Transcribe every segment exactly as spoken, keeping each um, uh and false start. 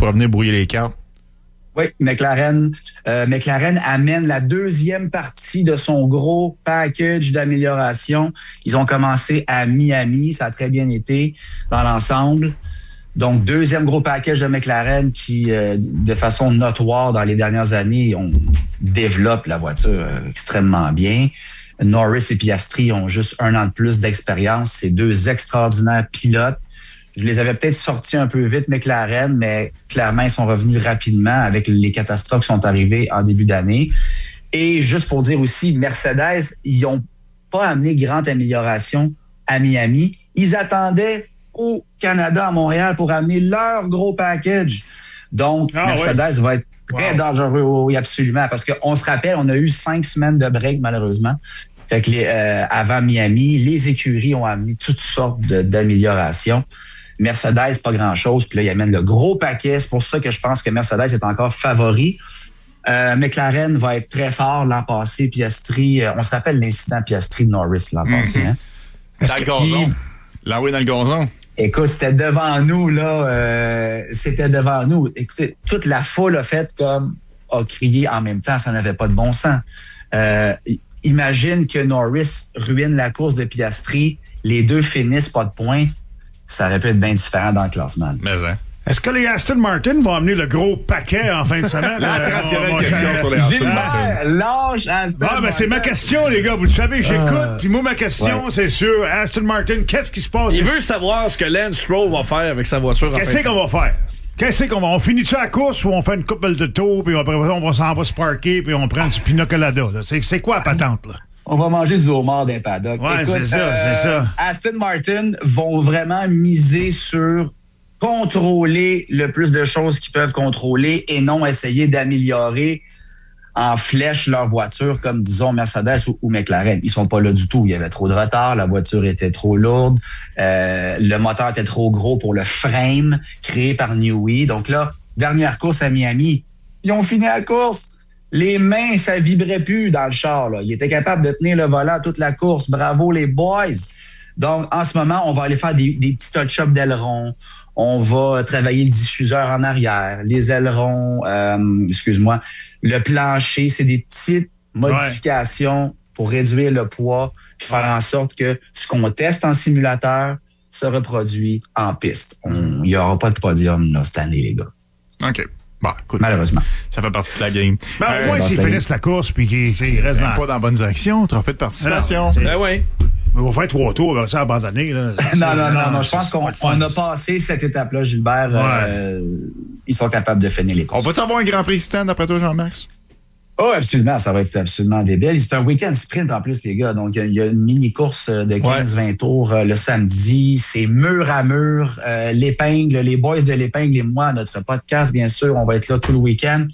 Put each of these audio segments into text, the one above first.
pourrait venir brouiller les cartes. Oui, McLaren, euh, McLaren amène la deuxième partie de son gros package d'amélioration. Ils ont commencé à Miami, ça a très bien été dans l'ensemble. Donc, deuxième gros package de McLaren qui, euh, de façon notoire dans les dernières années, on développe la voiture euh, extrêmement bien. Norris et Piastri ont juste un an de plus d'expérience. C'est deux extraordinaires pilotes. Je les avais peut-être sortis un peu vite, McLaren, mais clairement, ils sont revenus rapidement avec les catastrophes qui sont arrivées en début d'année. Et juste pour dire aussi, Mercedes, ils n'ont pas amené grande amélioration à Miami. Ils attendaient au Canada, à Montréal, pour amener leur gros package. Donc, ah, Mercedes ouais. va être très wow. dangereux, oui, absolument. Parce qu'on se rappelle, on a eu cinq semaines de break, malheureusement. Fait que les, euh, avant Miami, les écuries ont amené toutes sortes de, d'améliorations. Mercedes, pas grand-chose. Puis là, ils amènent le gros paquet. C'est pour ça que je pense que Mercedes est encore favori. Euh, McLaren va être très fort l'an passé. Piastri, euh, on se rappelle l'incident Piastri de Norris l'an mm-hmm. passé. Hein? Dans le gazon. Là, oui, dans le gazon. Écoute, c'était devant nous, là. Euh, c'était devant nous. Écoutez, toute la foule a fait comme a crié en même temps. Ça n'avait pas de bon sens. Euh, imagine que Norris ruine la course de Piastri. Les deux finissent pas de points. Ça aurait pu être bien différent dans le classement. Mais hein. Est-ce que les Aston Martin vont amener le gros paquet en fin de semaine? Là, euh, il y a une question sur les Aston Martin. Lâche Aston Ah, ben c'est ma question, les gars. Vous le savez, j'écoute. Puis moi, ma question, ouais. c'est sur Aston Martin. Qu'est-ce qui se passe? Il veut savoir ce que Lance Stroll va faire avec sa voiture. Qu'est-ce qu'on va faire? Qu'est-ce qu'on va? On finit-tu la course ou on fait une couple de tours, puis après on va s'en va se parker, puis on prend du pina colada? C'est, c'est quoi la patente, là? On va manger du homard d'un paddock. Ouais, Écoute, c'est ça, euh, c'est ça. Aston Martin vont vraiment miser sur contrôler le plus de choses qu'ils peuvent contrôler et non essayer d'améliorer en flèche leur voiture comme, disons, Mercedes ou, ou McLaren. Ils sont pas là du tout. Il y avait trop de retard, la voiture était trop lourde, euh, le moteur était trop gros pour le frame créé par Newey. Donc là, dernière course à Miami, ils ont fini la course. Les mains, ça vibrait plus dans le char. Là. Ils étaient capables de tenir le volant toute la course. Bravo, les boys! Donc, en ce moment, on va aller faire des, des petits touch-ups d'ailerons. On va travailler le diffuseur en arrière, les ailerons, euh, excuse-moi, le plancher. C'est des petites modifications ouais. pour réduire le poids puis faire en sorte que ce qu'on teste en simulateur se reproduit en piste. Il n'y aura pas de podium là, cette année, les gars. OK. Bon, écoute, malheureusement. Ça fait partie de la game. Ben, au moins, euh, s'ils finissent la course puis qu'ils ils restent dans... pas dans la bonne direction, trophée de participation. Non, ben oui. On va faire trois tours, on va abandonner. Là. non, non, non, non. Je pense qu'on on a passé cette étape-là, Gilbert. Ouais. Euh, ils sont capables de finir les courses. On va-tu avoir un Grand Prix stand après toi, Jean-Max? Oh, absolument. Ça va être absolument débile. C'est un week-end sprint en plus, les gars. Donc, il y, y a une mini-course de quinze vingt ouais. tours euh, le samedi. C'est mur à mur. Euh, l'épingle, les boys de l'épingle et moi, notre podcast, bien sûr, on va être là tout le week-end.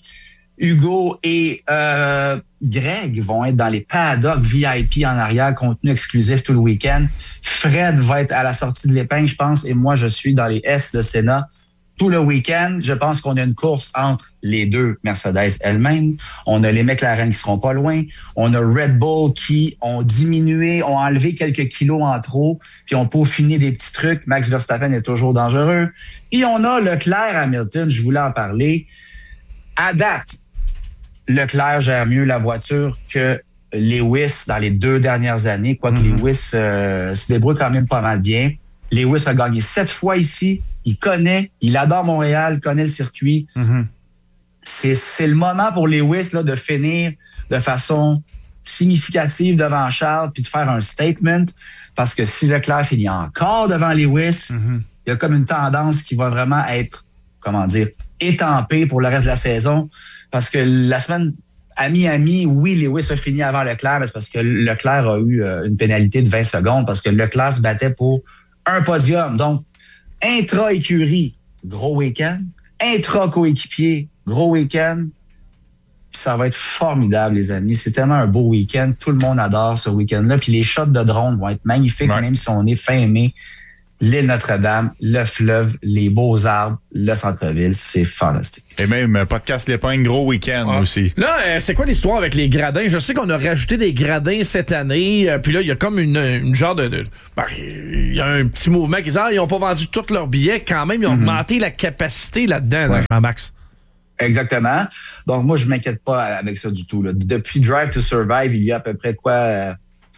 Hugo et euh, Greg vont être dans les paddocks V I P en arrière, contenu exclusif tout le week-end. Fred va être à la sortie de l'épingle, je pense, et moi, je suis dans les S de Senna tout le week-end. Je pense qu'on a une course entre les deux Mercedes elles-mêmes. On a les McLaren qui seront pas loin. On a Red Bull qui ont diminué, ont enlevé quelques kilos en trop, puis ont peaufiné des petits trucs. Max Verstappen est toujours dangereux. Et on a Leclerc Hamilton, je voulais en parler. À date, Leclerc gère mieux la voiture que Lewis dans les deux dernières années, quoique mm-hmm. Lewis euh, se débrouille quand même pas mal bien. Lewis a gagné sept fois ici. Il connaît, il adore Montréal, connaît le circuit. Mm-hmm. C'est, c'est le moment pour Lewis là, de finir de façon significative devant Charles puis de faire un statement parce que si Leclerc finit encore devant Lewis, mm-hmm. il y a comme une tendance qui va vraiment être, comment dire, étampée pour le reste de la saison. Parce que la semaine à Miami, oui, Lewis a fini avant Leclerc, mais c'est parce que Leclerc a eu une pénalité de vingt secondes parce que Leclerc se battait pour un podium. Donc, intra-écurie, gros week-end. Intra-coéquipier, gros week-end. Puis ça va être formidable, les amis. C'est tellement un beau week-end. Tout le monde adore ce week-end-là. Puis les shots de drone vont être magnifiques, ouais. même si on est fin mai. l'île Notre-Dame, le fleuve, les beaux arbres, le centre-ville. C'est fantastique. Et même podcast L'Épingle, gros week-end ah. aussi. Là, euh, c'est quoi l'histoire avec les gradins? Je sais qu'on a rajouté des gradins cette année. Euh, puis là, il y a comme une, une genre de... de ben, il y a un petit mouvement qui dit ah, ils n'ont pas vendu tous leurs billets. Quand même, ils ont mm-hmm. augmenté la capacité là-dedans, ouais. là, Max. Exactement. Donc, moi, je m'inquiète pas avec ça du tout. Là. Depuis Drive to Survive, il y a à peu près quoi... Euh,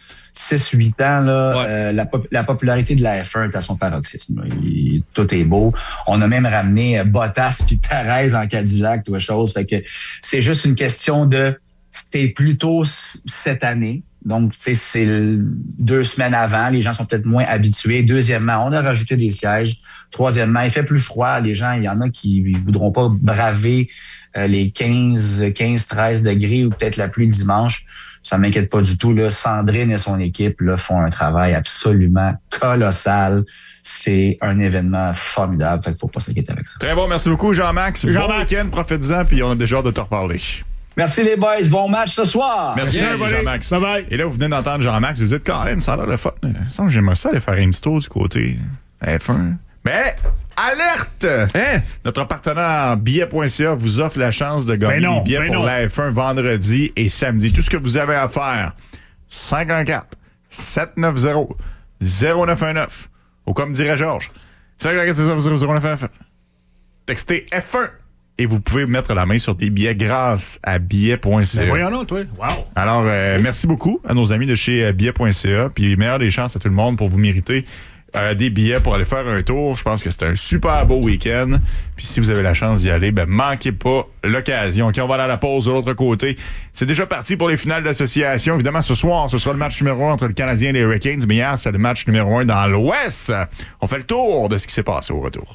six huit ans, là, ouais. euh, la, pop- la popularité de la F un est à son paroxysme. Il, tout est beau. On a même ramené Bottas puis Perez en Cadillac, tout chose. Fait que c'est juste une question de c'était plutôt cette année. Donc, tu sais, c'est deux semaines avant. Les gens sont peut-être moins habitués. Deuxièmement, on a rajouté des sièges. Troisièmement, il fait plus froid. Les gens, il y en a qui ne voudront pas braver euh, les quinze, treize degrés ou peut-être la pluie le dimanche. Ça m'inquiète pas du tout. Là. Sandrine et son équipe là, font un travail absolument colossal. C'est un événement formidable. Fait qu'il faut pas s'inquiéter avec ça. Très bon. Merci beaucoup, Jean-Max. Jean-Max. Bon week-end, profitez-en, puis on a déjà hâte de te reparler. Merci les boys. Bon match ce soir. Merci, yes, Jean-Max. Bye bye. Et là, vous venez d'entendre Jean-Max. Vous dites, Colin, ça a l'air le fun. Il me semble que j'aimerais ça aller faire un petit tour du côté F un. Mais... Alerte! Hein? Notre partenaire billet point c a vous offre la chance de gagner non, les billets pour non. la F un vendredi et samedi. Tout ce que vous avez à faire, cinq un quatre, sept neuf zéro, zéro neuf un neuf. Ou comme dirait Georges, cinq un quatre, sept neuf zéro, zéro neuf un neuf. Textez F un et vous pouvez mettre la main sur des billets grâce à billet point c a. Ben voyons là, toi. Wow. Alors, euh, merci beaucoup à nos amis de chez euh, billet point c a. Puis meilleure des chances à tout le monde pour vous mériter Euh, des billets pour aller faire un tour. Je pense que c'est un super beau week-end. Puis si vous avez la chance d'y aller, ben manquez pas l'occasion. OK, on va aller à la pause de l'autre côté. C'est déjà parti pour les finales d'association. Évidemment, ce soir, ce sera le match numéro un entre le Canadien et les Hurricanes. Mais hier, c'est le match numéro un dans l'Ouest. On fait le tour de ce qui s'est passé au retour.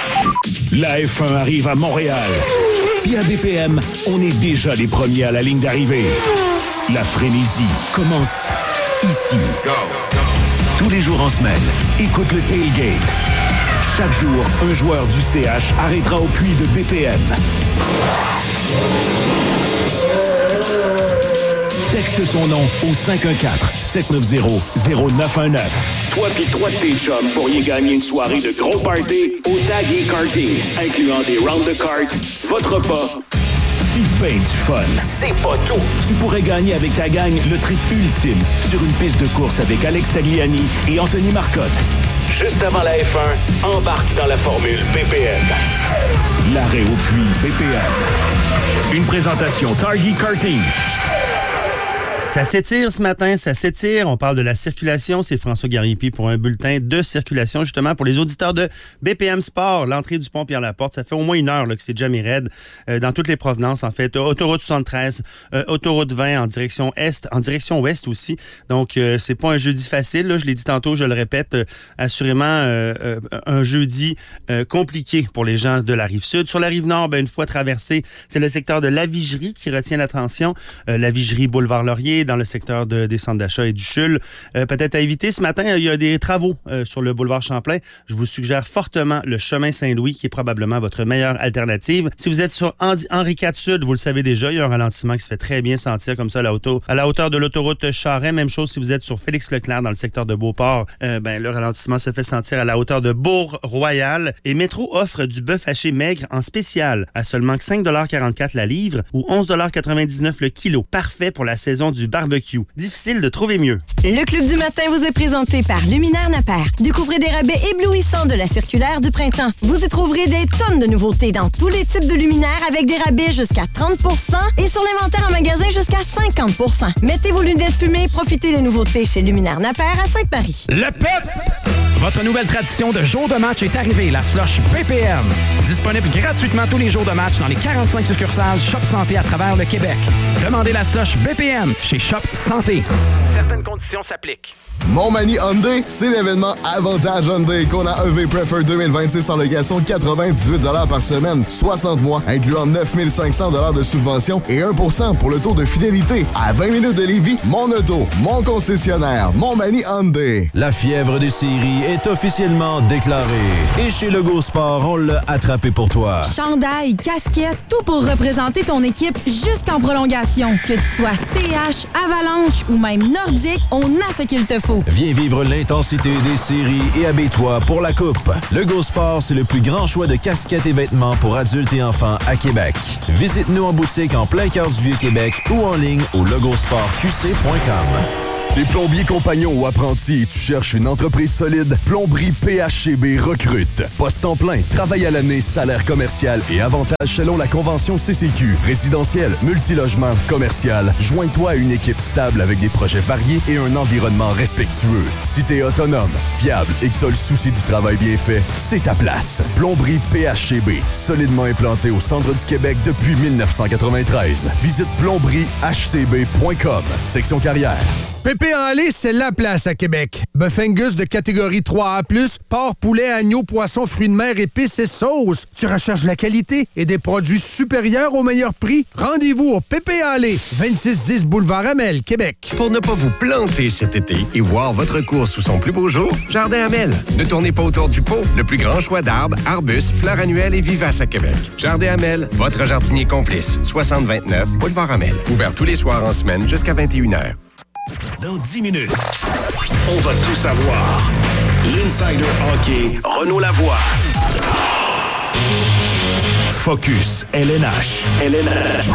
La F un arrive à Montréal. Puis à B P M, on est déjà les premiers à la ligne d'arrivée. La frénésie commence ici. Go, go. Tous les jours en semaine, écoute le tailgate. Chaque jour, un joueur du C H arrêtera au puits de B P M. Texte son nom au cinq un quatre, sept neuf zéro, zéro neuf un neuf. Toi pis trois de tes chums pourriez gagner une soirée de gros party au Tag et Karting, incluant des rounds de kart, votre repas, pis ben du fun. C'est pas tout. Tu pourrais gagner avec ta gang le trip ultime sur une piste de course avec Alex Tagliani et Anthony Marcotte. Juste avant la F un, embarque dans la formule B P M. L'arrêt au puits B P M. Une présentation Target Karting. Ça s'étire ce matin, ça s'étire. On parle de la circulation. C'est François Gariépy pour un bulletin de circulation, justement, pour les auditeurs de B P M Sport. L'entrée du pont Pierre-Laporte, ça fait au moins une heure là, que c'est déjà mis raide euh, dans toutes les provenances, en fait. Autoroute soixante-treize, euh, autoroute vingt en direction est, en direction ouest aussi. Donc, euh, c'est pas un jeudi facile. Là. Je l'ai dit tantôt, je le répète, euh, assurément euh, euh, un jeudi euh, compliqué pour les gens de la Rive-Sud. Sur la Rive-Nord, ben, une fois traversé, c'est le secteur de la Vigerie qui retient l'attention. Euh, la Vigerie, Boulevard-Laurier, dans le secteur de, des centres d'achat et du C H U L. Euh, peut-être à éviter. Ce matin, il y a des travaux euh, sur le boulevard Champlain. Je vous suggère fortement le chemin Saint-Louis, qui est probablement votre meilleure alternative. Si vous êtes sur Henri quatre Sud, vous le savez déjà, il y a un ralentissement qui se fait très bien sentir comme ça à la hauteur, à la hauteur de l'autoroute Charest. Même chose si vous êtes sur Félix-Leclerc dans le secteur de Beauport. Euh, ben, le ralentissement se fait sentir à la hauteur de Bourg-Royal. Et Métro offre du bœuf haché maigre en spécial à seulement cinq quarante-quatre la livre ou onze quatre-vingt-dix-neuf le kilo. Parfait pour la saison du barbecue. Difficile de trouver mieux. Le Club du matin vous est présenté par Luminaire Napper. Découvrez des rabais éblouissants de la circulaire du printemps. Vous y trouverez des tonnes de nouveautés dans tous les types de luminaires avec des rabais jusqu'à trente pour cent et sur l'inventaire en magasin jusqu'à cinquante pour cent. Mettez vos lunettes fumées, profitez des nouveautés chez Luminaire Napper à Sainte-Marie. Le P E P! Votre nouvelle tradition de jour de match est arrivée, la slush B P M. Disponible gratuitement tous les jours de match dans les quarante-cinq succursales Shop Santé à travers le Québec. Demandez la slush B P M chez Shop Santé. Certaines conditions s'appliquent. Montmagny Hyundai, c'est l'événement Avantage Hyundai qu'on a E V Prefer deux mille vingt-six en location quatre-vingt-dix-huit dollars par semaine, soixante mois, incluant neuf mille cinq cents dollars de subvention et un pour cent pour le taux de fidélité. À vingt minutes de Lévis, mon auto, mon concessionnaire, Montmagny Hyundai. La fièvre de série est officiellement déclaré. Et chez Lego Sport, on l'a attrapé pour toi. Chandail, casquette, tout pour représenter ton équipe jusqu'en prolongation. Que tu sois C H, Avalanche ou même Nordique, on a ce qu'il te faut. Viens vivre l'intensité des séries et habille-toi pour la coupe. Lego Sport, c'est le plus grand choix de casquettes et vêtements pour adultes et enfants à Québec. Visite-nous en boutique en plein cœur du Vieux-Québec ou en ligne au logosport q c point com. T'es plombier compagnon ou apprenti et tu cherches une entreprise solide? Plomberie P H C B recrute. Poste en plein, travail à l'année, salaire commercial et avantages selon la convention C C Q. Résidentiel, multilogement, commercial. Joins-toi à une équipe stable avec des projets variés et un environnement respectueux. Si t'es autonome, fiable et que t'as le souci du travail bien fait, c'est ta place. Plomberie P H C B, solidement implantée au centre du Québec depuis mille neuf cent quatre-vingt-treize. Visite plomberie h c b point com. Section carrière. Pépé en lait, c'est la place à Québec. Bœuf Angus de catégorie trois A plus, porc, poulet, agneau, poisson, fruits de mer, épices et sauces. Tu recherches la qualité et des produits supérieurs au meilleur prix? Rendez-vous au Pépé en lait, vingt-six dix boulevard Amel, Québec. Pour ne pas vous planter cet été et voir votre course sous son plus beau jour, Jardin Amel. Ne tournez pas autour du pot. Le plus grand choix d'arbres, arbustes, fleurs annuelles et vivaces à Québec. Jardin Amel, votre jardinier complice. soixante vingt-neuf boulevard Amel. Ouvert tous les soirs en semaine jusqu'à vingt et une heures. Dans dix minutes, on va tout savoir. L'Insider Hockey, Renaud Lavoie. Focus L N H. L N H.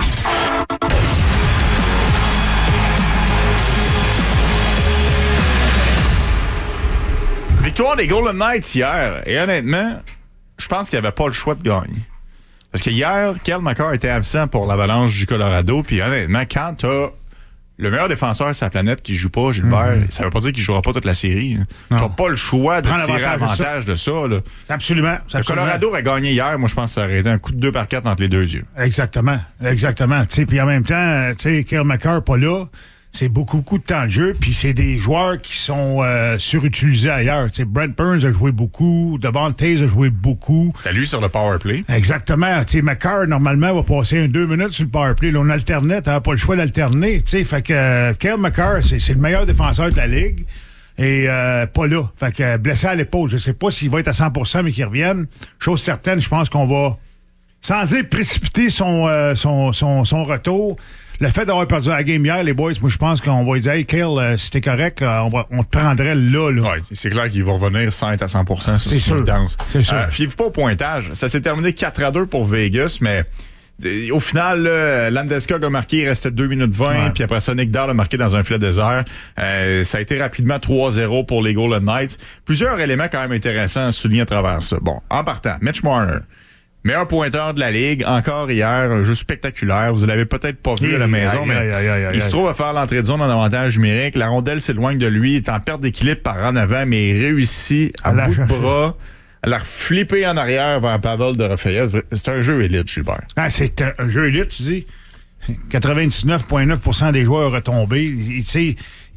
Victoire des Golden Knights hier. Et honnêtement, je pense qu'il n'y avait pas le choix de gagner. Parce que hier, Cale Makar était absent pour l'Avalanche du Colorado. Puis honnêtement, quand t'as le meilleur défenseur de sa planète qui joue pas, Gilbert, mm-hmm. ça veut pas dire qu'il jouera pas toute la série. Tu n'as pas le choix de Prends tirer avantage de ça. De ça là. Absolument, absolument. Le Colorado aurait gagné hier. Moi, je pense que ça aurait été un coup de deux par quatre entre les deux yeux. Exactement. Exactement. Puis en même temps, Cale Makar pas là. C'est beaucoup, beaucoup de temps de jeu, puis c'est des joueurs qui sont euh, surutilisés ailleurs. T'sais, Brent Burns a joué beaucoup, Devon Taze a joué beaucoup. T'as lui sur le power play. Exactement. T'sais, Makar, normalement, va passer un deux minutes sur le power play. Là, on alternait, t'avais pas le choix d'alterner. T'sais, fait que euh, Cale Makar, c'est, c'est le meilleur défenseur de la Ligue. Et euh, pas là. Fait que euh, blessé à l'épaule. Je sais pas s'il va être à cent pour cent, mais qu'il revienne. Chose certaine, je pense qu'on va, sans dire précipiter son, euh, son, son, son retour. Le fait d'avoir perdu la game hier, les boys, moi, je pense qu'on va lui dire, hey, Cale, euh, si t'es correct, euh, on, va, on te prendrait là, là. Ouais, c'est clair qu'il va revenir sans être à cent pour cent. C'est sûr. C'est sûr. Euh, fiez-vous pas au pointage. Ça s'est terminé quatre à deux pour Vegas, mais euh, au final, là, Landeskog a marqué, il restait deux minutes vingt, ouais. Puis après ça, Nick Dahl a marqué dans un filet désert. Euh, ça a été rapidement trois zéro pour les Golden Knights. Plusieurs éléments quand même intéressants à souligner à travers ça. Bon, en partant, Mitch Marner. Meilleur pointeur de la Ligue, encore hier, un jeu spectaculaire. Vous l'avez peut-être pas vu à la maison, mais aïe, aïe, aïe, aïe, il se trouve à faire l'entrée de zone en avantage numérique. La rondelle s'éloigne de lui, il est en perte d'équilibre par en avant, mais il réussit à, à bout de bras à la flipper en arrière vers Pavel Dorofeyev. C'est un jeu élite, Gilbert. Ah, c'est un, un jeu élite, tu dis. quatre-vingt-dix-neuf virgule neuf pour cent des joueurs retombés. Il, il,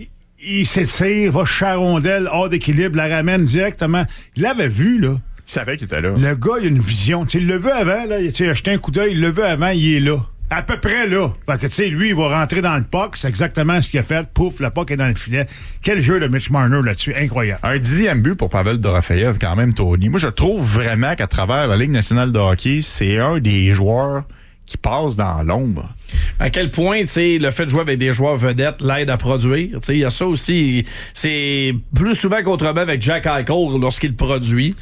il s'étire, va chercher la rondelle, hors d'équilibre, la ramène directement. Il l'avait vu, là. Il savait qu'il était là. Le gars, il a une vision. T'sais, il l'a vu avant, là. Il a jeté un coup d'œil, il l'a vu avant, il est là. À peu près là. Fait que, tu sais, lui, il va rentrer dans le puck. C'est exactement ce qu'il a fait. Pouf, le puck est dans le filet. Quel jeu de Mitch Marner là-dessus. Incroyable. Un dixième but pour Pavel Dorofeyev, quand même, Tony. Moi, je trouve vraiment qu'à travers la Ligue nationale de hockey, c'est un des joueurs qui passe dans l'ombre. À quel point, tu sais, le fait de jouer avec des joueurs vedettes l'aide à produire. Tu sais, il y a ça aussi. C'est plus souvent qu'autrement avec Jack Eichel lorsqu'il produit.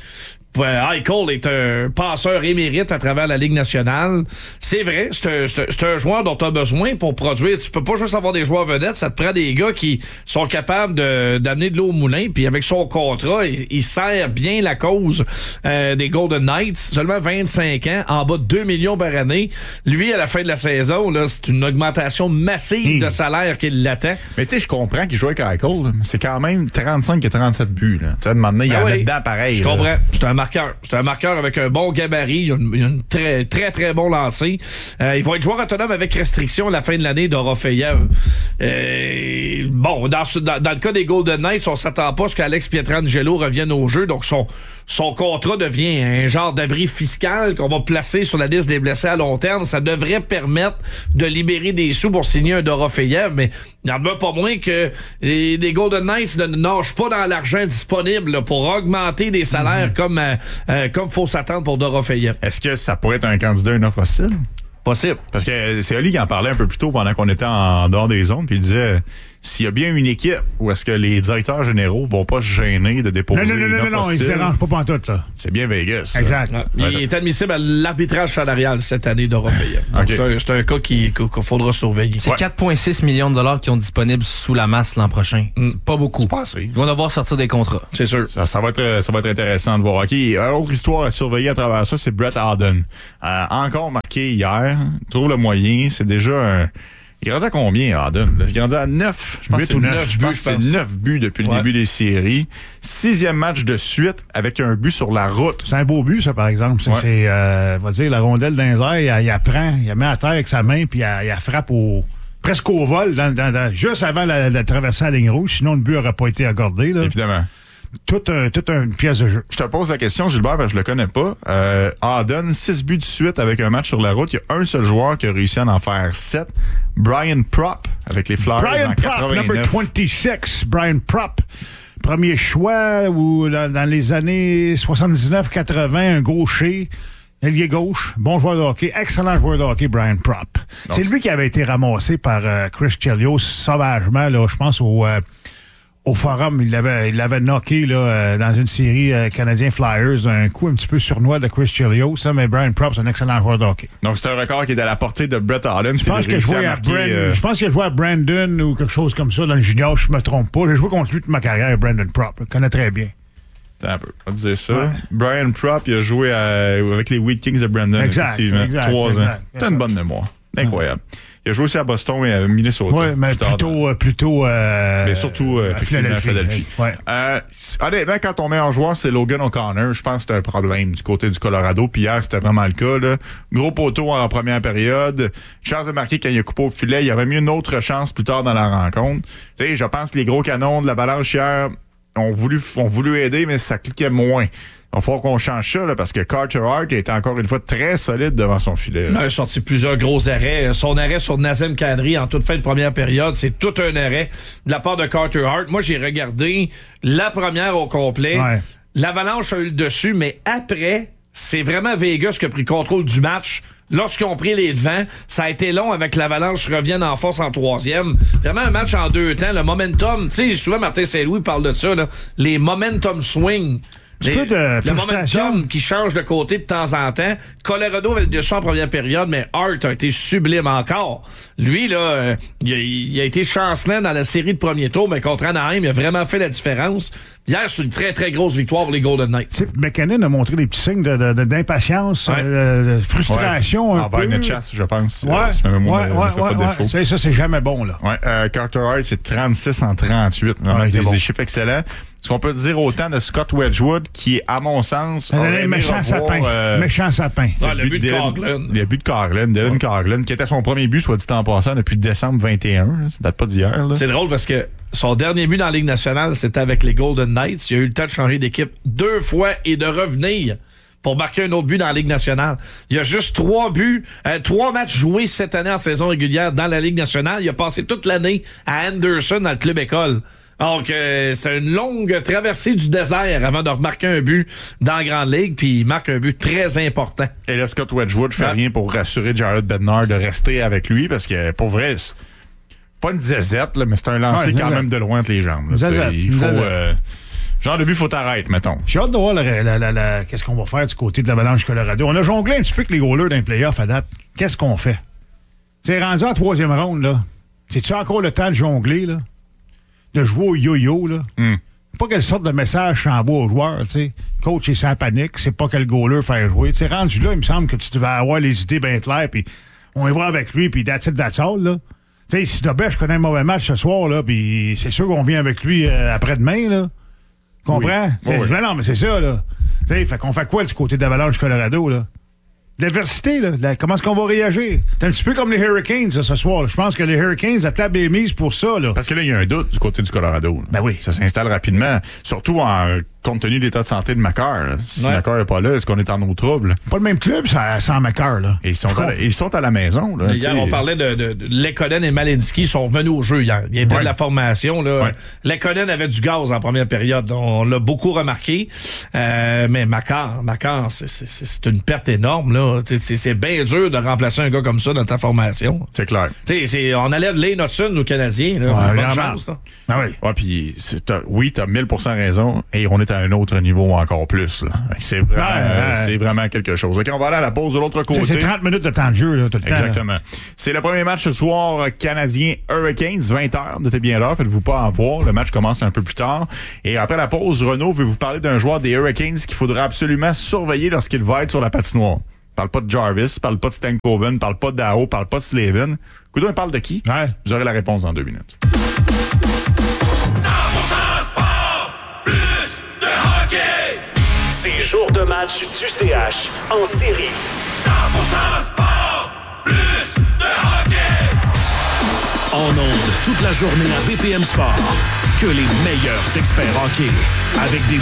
Eichel est un passeur émérite à travers la Ligue nationale. C'est vrai, c'est un, c'est un, c'est un joueur dont tu as besoin pour produire. Tu peux pas juste avoir des joueurs vedettes, ça te prend des gars qui sont capables de, d'amener de l'eau au moulin. Puis avec son contrat, il, il sert bien la cause euh, des Golden Knights. Seulement vingt-cinq ans, en bas de deux millions par année. Lui, à la fin de la saison, là, c'est une augmentation massive mmh. de salaire qui l'attend. Mais tu sais, je comprends qu'il joue avec Eichel. C'est quand même trente-cinq et trente-sept buts. Là. Tu sais, demander, il y en a dedans pareil. Je comprends. C'est un marqueur. C'est un marqueur avec un bon gabarit. Il a une, il a une très, très, très bon lancer. Euh, il va être joueur autonome avec restriction à la fin de l'année d'Orofeyev. Euh, bon, dans, dans, dans le cas des Golden Knights, on s'attend pas à ce qu'Alex Pietrangelo revienne au jeu. Donc, son, son contrat devient un genre d'abri fiscal qu'on va placer sur la liste des blessés à long terme. Ça devrait permettre de libérer des sous pour signer un Dorofeyev, mais il n'y en a pas moins que les, les Golden Knights ne nagent pas dans l'argent disponible là, pour augmenter des salaires mm-hmm. comme euh, euh, comme faut s'attendre pour Dorofeyev. Est-ce que ça pourrait être un candidat à une offre hostile? Possible. Parce que c'est Oli qui en parlait un peu plus tôt pendant qu'on était en dehors des zones, puis il disait s'il y a bien une équipe où est-ce que les directeurs généraux vont pas se gêner de déposer non, non, non, une offre non, non, hostile, ils ne s'arrangent pas pantoute, là. C'est bien Vegas. Exact. Ouais, il ouais. est admissible à l'arbitrage salarial cette année d'Orofeyev. Okay. C'est, un, c'est un cas qui, qu'il faudra surveiller. C'est ouais. quatre virgule six millions de dollars qui ont disponibles sous la masse l'an prochain. Mm. Pas beaucoup. C'est pas assez. Ils vont devoir sortir des contrats. C'est sûr. Ça, ça, va être, ça va être intéressant de voir. OK, une autre histoire à surveiller à travers ça, c'est Brett Howden. Euh, encore marqué hier. Trouve le moyen. C'est déjà un... Il est rendu à combien, Howden? Il est rendu à neuf. Je pense que c'est neuf. Je pense que c'est neuf buts depuis ouais. le début des séries. Sixième match de suite avec un but sur la route. C'est un beau but, ça, par exemple. C'est, ouais. c'est euh, on va dire, la rondelle dans les airs, il, il apprend, il la met à terre avec sa main, puis il, il la frappe au, presque au vol, dans, dans, dans, juste avant la, la traversée à la ligne rouge. Sinon, le but n'aurait pas été accordé. Là. Évidemment. Toute un, toute une pièce de jeu. Je te pose la question, Gilbert, parce que je le connais pas. Euh, Howden, six buts de suite avec un match sur la route. Il y a un seul joueur qui a réussi à en faire sept. Brian Propp, avec les Flyers Brian en Propp, quatre-vingt-neuf. number vingt-six. Brian Propp. Premier choix ou dans, dans les années soixante-dix-neuf quatre-vingts, un gaucher. Ailier gauche, bon joueur de hockey, excellent joueur de hockey, Brian Propp. Donc, c'est lui qui avait été ramassé par euh, Chris Chelios sauvagement, là, je pense, au... Euh, Au forum, il l'avait, il l'avait knocké là, euh, dans une série euh, Canadien Flyers, un coup un petit peu sournois de Chris Chelios, ça, mais Brian Propp, c'est un excellent joueur de hockey. Donc, c'est un record qui est à la portée de Brett Howden. Je pense, que je, à marquer, Brand, euh... je pense qu'il a joué à Brandon ou quelque chose comme ça dans le junior, je me trompe pas. J'ai joué contre lui toute ma carrière, Brandon Propp. Je le connais très bien. Attends un peu, on va te dire ça. Ouais. Brian Propp, il a joué à, avec les Wheat Kings de Brandon, exact, effectivement. Exact, Trois exact, ans. T'as une bonne mémoire. Incroyable. Ouais. Il a joué aussi à Boston et à Minnesota. Oui, mais plutôt... Euh, plutôt euh, mais surtout, euh, effectivement, à Philadelphie. Ouais. Euh, honnêtement, quand on met en joueur, c'est Logan O'Connor. Je pense que c'est un problème du côté du Colorado. Puis hier, c'était vraiment le cas. Là. Gros poteau en première période. Chance de marquer quand il a coupé au filet. Il y aurait mis une autre chance plus tard dans la rencontre. Tu sais, je pense que les gros canons de l'Avalanche hier ont voulu, ont voulu aider, mais ça cliquait moins. Il va falloir qu'on change ça, là, parce que Carter Hart a été encore une fois très solide devant son filet. Il a sorti plusieurs gros arrêts. Son arrêt sur Nazem Kadri en toute fin de première période, c'est tout un arrêt de la part de Carter Hart. Moi, j'ai regardé la première au complet. Ouais. L'Avalanche a eu le dessus, mais après, c'est vraiment Vegas qui a pris contrôle du match. Lorsqu'ils ont pris les devants, ça a été long avec l'Avalanche revienne en force en troisième. Vraiment un match en deux temps. Le momentum, tu sais, souvent Martin Saint-Louis parle de ça, là. Les momentum swing. Les, peu de le momentum qui change de côté de temps en temps. Colorado avait le dessus en première période, mais Hart a été sublime encore. Lui, là, euh, il, a, il a été chancelant dans la série de premier tour, mais contre Anaheim, il a vraiment fait la différence. Hier, c'est une très, très grosse victoire pour les Golden Knights. McKinnon a montré des petits signes de, de, de, d'impatience, ouais. euh, de frustration. Ouais. Un Envers peu. Netchas, je pense. Ouais, euh, même ouais, ouais, ouais, ouais. Ça, ça, c'est jamais bon, là. Ouais, euh, Carter Hart, c'est trente-six en trente-huit. Vraiment, ouais, des, bon. des chiffres excellents. Ce qu'on peut dire autant de Scott Wedgwood, qui, à mon sens, aurait aimé méchant revoir, sapin. Euh, méchant sapin. Ah, le, but de Coghlan. Le but de Coghlan. Dylan ouais. Coghlan, qui était son premier but, soit dit en passant, depuis décembre vingt et un. Là. Ça date pas d'hier. Là. C'est drôle parce que son dernier but dans la Ligue nationale, c'était avec les Golden Knights. Il a eu le temps de changer d'équipe deux fois et de revenir pour marquer un autre but dans la Ligue nationale. Il y a juste trois buts, euh, trois matchs joués cette année en saison régulière dans la Ligue nationale. Il a passé toute l'année à Anderson dans le club école. Donc, euh, c'est une longue traversée du désert avant de remarquer un but dans la Grande Ligue, puis il marque un but très important. Et là, Scott Wedgwood fait ouais. rien pour rassurer Jared Bednar de rester avec lui, parce que, pour vrai, c'est pas une zézette, là, mais c'est un lancer ouais, quand même de loin entre les jambes. Là, il faut... Euh, genre de but, faut t'arrêter, mettons. J'ai hâte de voir la, la, la, la, qu'est-ce qu'on va faire du côté de l'Avalanche Colorado. On a jonglé un petit peu avec les goalers d'un playoff à date. Qu'est-ce qu'on fait? C'est rendu en troisième ronde, là. C'est-tu encore le temps de jongler, là? De jouer au yo-yo, là. Mm. Pas quelle sorte de message s'envoie aux joueurs, tu sais. Coach, c'est sa panique, c'est pas quel goaler faire jouer. Tu sais, rendu là, il me semble que tu devais avoir les idées bien claires, puis on y va avec lui, puis that's it, that's all, là. Tu sais, si Dobech connaît un mauvais match ce soir, là, puis c'est sûr qu'on vient avec lui euh, après-demain, là. Comprends? Oui. Oui, oui. Non, mais c'est ça, là. Tu sais, fait qu'on fait quoi du côté d'Avalanche Colorado, là? L'adversité, là. La, comment est-ce qu'on va réagir? C'est un petit peu comme les Hurricanes, ça, ce soir. Je pense que les Hurricanes, la table est mise pour ça, là. Parce que là, il y a un doute du côté du Colorado. Là. Ben oui. Ça s'installe rapidement. Surtout en compte tenu de l'état de santé de Macar. Là. Si ouais. Macar n'est pas là, est-ce qu'on est en eau trouble? Pas le même club, ça, sans Macar, là. Et ils sont, à la, ils sont à la maison, là. Hier, on parlait de, de, de Lekkonen et Malinski sont venus au jeu hier. Ils étaient ouais. de la formation, là. Ouais. Lekkonen avait du gaz en première période. On l'a beaucoup remarqué. Euh, mais Macar, Macar, c'est, c'est, c'est une perte énorme, là. C'est, c'est bien dur de remplacer un gars comme ça dans ta formation. C'est clair. C'est, c'est, on enlève Lane Hudson aux Canadiens, là. Ouais, bonne chance, là. Ah oui. Ouais, puis t'as, oui, t'as mille pour cent raison. Et on est à un autre niveau encore plus, là. C'est vraiment, ouais, ouais. c'est vraiment quelque chose. OK, on va aller à la pause de l'autre côté. C'est, c'est trente minutes de temps de jeu, là, tout le temps. Exactement. Là. C'est le premier match ce soir, Canadien Hurricanes, vingt heures. Notez bien l'heure, faites-vous pas en voir. Le match commence un peu plus tard. Et après la pause, Renaud veut vous parler d'un joueur des Hurricanes qu'il faudra absolument surveiller lorsqu'il va être sur la patinoire. Parle pas de Jarvis, parle pas de Stankoven, parle pas d'Ao, parle pas de Slavin. Coudon, il parle de qui? Ouais. Vous aurez la réponse dans deux minutes. cent pour cent sport, plus de hockey. C'est jour de match du C H en série. cent pour cent sport, plus de hockey. En ondes toute la journée à B P M Sport. Que les meilleurs experts hockey. Avec des